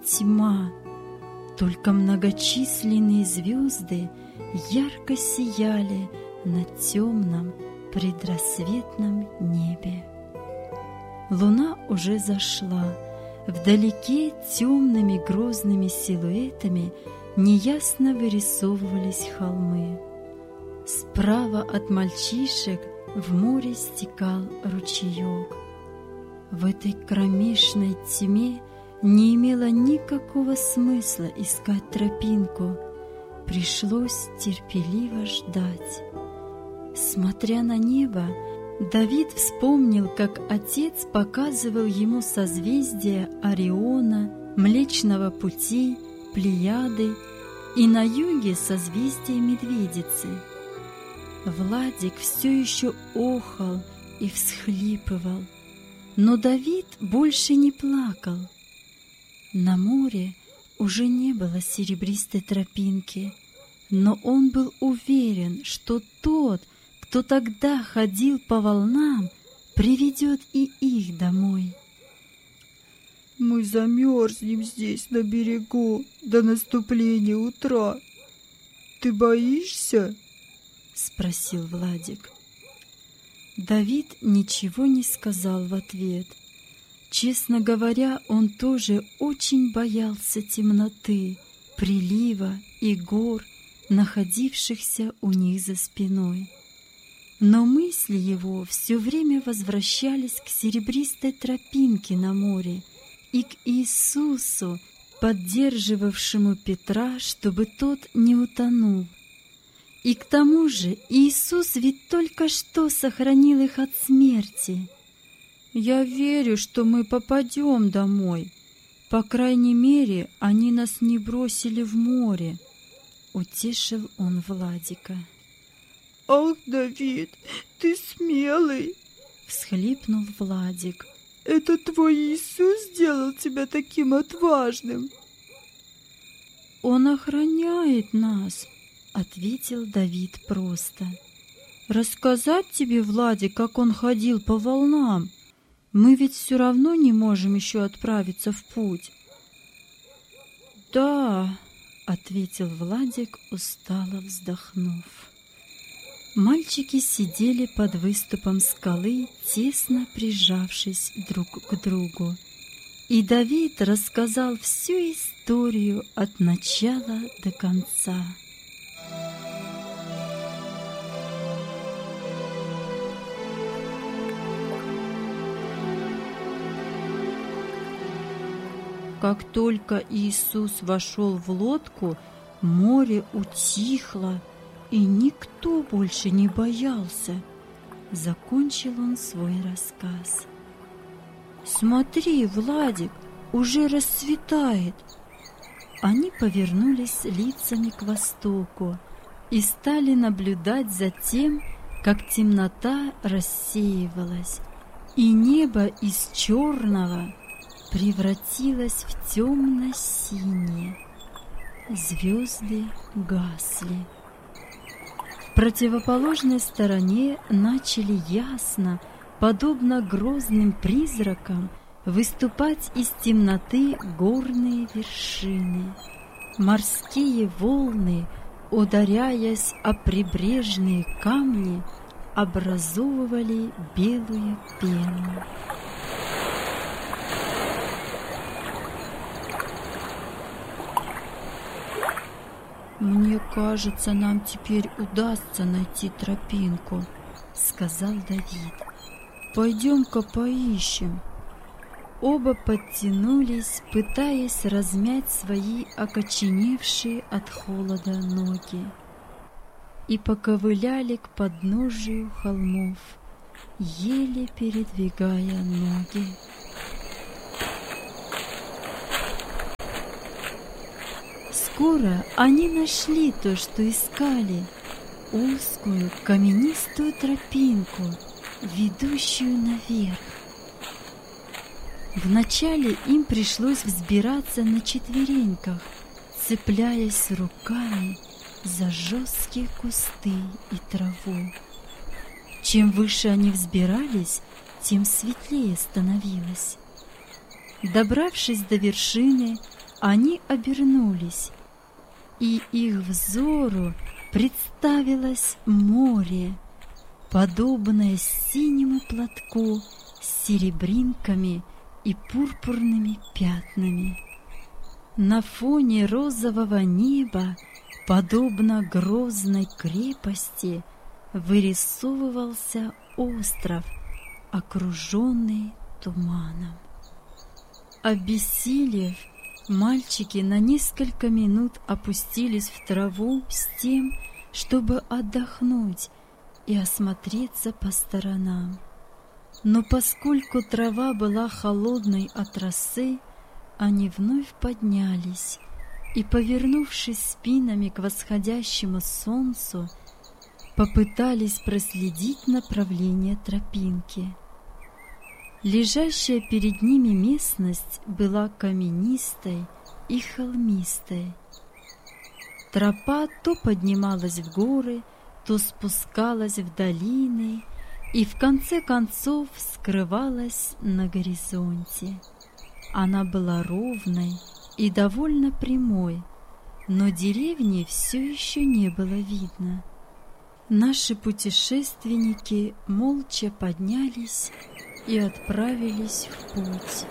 тьма, только многочисленные звезды ярко сияли на темном предрассветном небе. Луна уже зашла, вдалеке темными грозными силуэтами неясно вырисовывались холмы. Справа от мальчишек в море стекал ручеек. В этой кромешной тьме не имело никакого смысла искать тропинку. Пришлось терпеливо ждать. Смотря на небо, Давид вспомнил, как отец показывал ему созвездия Ориона, Млечного Пути, Плеяды и на юге созвездие Медведицы. Владик все еще охал и всхлипывал, но Давид больше не плакал. На море уже не было серебристой тропинки, но он был уверен, что тот, кто тогда ходил по волнам, приведет и их домой. «Мы замерзнем здесь на берегу до наступления утра. Ты боишься?» — спросил Владик. Давид ничего не сказал в ответ. Честно говоря, он тоже очень боялся темноты, прилива и гор, находившихся у них за спиной. Но мысли его все время возвращались к серебристой тропинке на море и к Иисусу, поддерживавшему Петра, чтобы тот не утонул. И к тому же Иисус ведь только что сохранил их от смерти. «Я верю, что мы попадем домой. По крайней мере, они нас не бросили в море», — утешил он Владика. «Ах, Давид, ты смелый!» — всхлипнул Владик. «Это твой Иисус сделал тебя таким отважным!» «Он охраняет нас», — ответил Давид просто. «Рассказать тебе, Владик, как он ходил по волнам? Мы ведь все равно не можем еще отправиться в путь». «Да», — ответил Владик, устало вздохнув. Мальчики сидели под выступом скалы, тесно прижавшись друг к другу. И Давид рассказал всю историю от начала до конца. Как только Иисус вошел в лодку, море утихло, и никто больше не боялся. Закончил он свой рассказ. «Смотри, Владик, уже рассветает!» Они повернулись лицами к востоку и стали наблюдать за тем, как темнота рассеивалась, и небо из черного превратилось в темно-синее. Звезды гасли. В противоположной стороне начали ясно, подобно грозным призракам, выступать из темноты горные вершины. Морские волны, ударяясь о прибрежные камни, образовывали белую пену. «Мне кажется, нам теперь удастся найти тропинку», — сказал Давид. «Пойдем-ка поищем». Оба подтянулись, пытаясь размять свои окоченевшие от холода ноги, и поковыляли к подножию холмов, еле передвигая ноги. Скоро они нашли то, что искали — узкую каменистую тропинку, ведущую наверх. Вначале им пришлось взбираться на четвереньках, цепляясь руками за жесткие кусты и траву. Чем выше они взбирались, тем светлее становилось. Добравшись до вершины, они обернулись, и их взору представилось море, подобное синему платку с серебринками и пурпурными пятнами. На фоне розового неба, подобно грозной крепости, вырисовывался остров, окруженный туманом. Обессилев, мальчики на несколько минут опустились в траву с тем, чтобы отдохнуть и осмотреться по сторонам. Но поскольку трава была холодной от росы, они вновь поднялись и, повернувшись спинами к восходящему солнцу, попытались проследить направление тропинки. Лежащая перед ними местность была каменистой и холмистой. Тропа то поднималась в горы, то спускалась в долины и в конце концов скрывалась на горизонте. Она была ровной и довольно прямой, но деревни все еще не было видно. Наши путешественники молча поднялись и отправились в путь.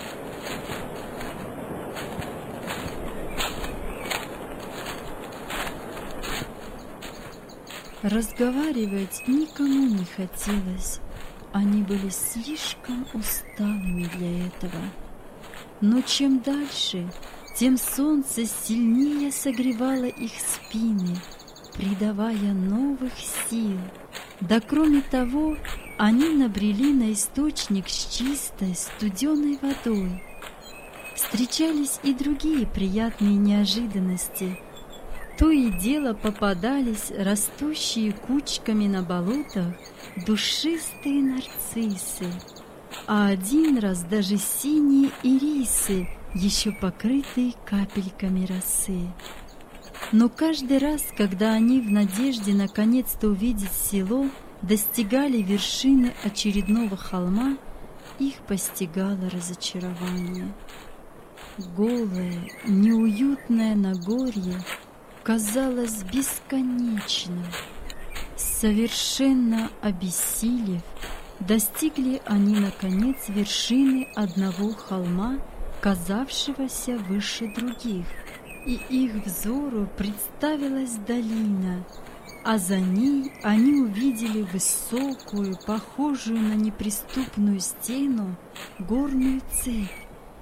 Разговаривать никому не хотелось, они были слишком усталыми для этого. Но чем дальше, тем солнце сильнее согревало их спины, придавая новых сил. Да кроме того, они набрели на источник с чистой студеной водой. Встречались и другие приятные неожиданности. То и дело попадались растущие кучками на болотах душистые нарциссы, а один раз даже синие ирисы, еще покрытые капельками росы. Но каждый раз, когда они в надежде наконец-то увидеть село, достигали вершины очередного холма, их постигало разочарование. Голое, неуютное Нагорье казалось бесконечным. Совершенно обессилев, достигли они, наконец, вершины одного холма, казавшегося выше других, и их взору представилась долина, а за ней они увидели высокую, похожую на неприступную стену, горную цепь,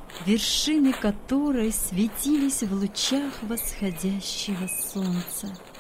вершины которой светились в лучах восходящего солнца.